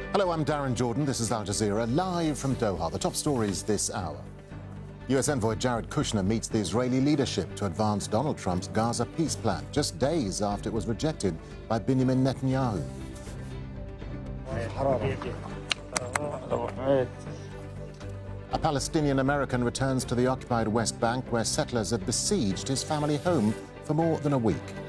Hello, I'm Darren Jordan. This is Al Jazeera, live from Doha. The top stories this hour. US envoy Jared Kushner meets the Israeli leadership to advance Donald Trump's Gaza peace plan, just days after it was rejected by Benjamin Netanyahu. A Palestinian American returns to the occupied West Bank, where settlers have besieged his family home for more than a week.